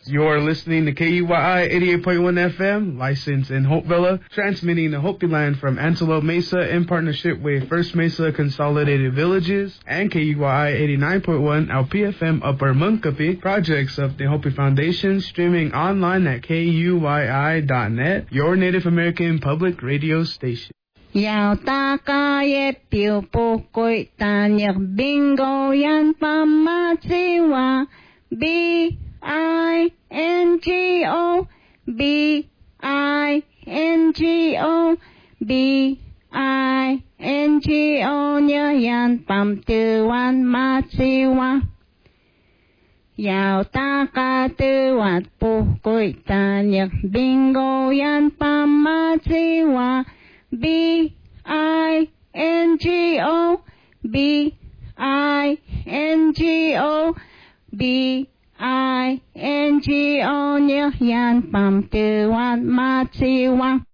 You're listening to KUYI 88.1 FM, licensed in Hopevilla, transmitting the Hopi Land from Antelope Mesa in partnership with First Mesa Consolidated Villages and KUYI 89.1 LPFM Upper Munkapi, projects of the Hopi Foundation, streaming online at KUYI.net, your Native American public radio station. Yao ta ka ye piu po koi ta nyek bingo yan pa ma chi wa B-I-N-G-O B-I-N-G-O B-I-N-G-O nhớ yan pam tư wan ma chi wa Yao ta ka tư wat po koi ta nyek bingo yan pa ma chi wa B-I-N-G-O B-I-N-G-O B-I-N-G-O nhớ yan pam tư wan ma chi wa